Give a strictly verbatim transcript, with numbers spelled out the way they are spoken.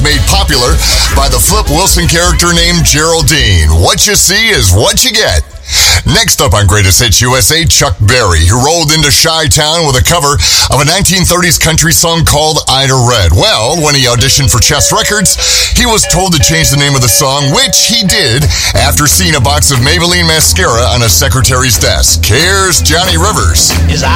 made popular by the Flip Wilson character named Geraldine. What you see is what you get. Next up on Greatest Hits U S A, Chuck Berry, who rolled into Chi-Town with a cover of a nineteen thirties country song called Ida Red. Well, when he auditioned for Chess Records, he was told to change the name of the song, which he did after seeing a box of Maybelline mascara on a secretary's desk. Here's Johnny Rivers. Is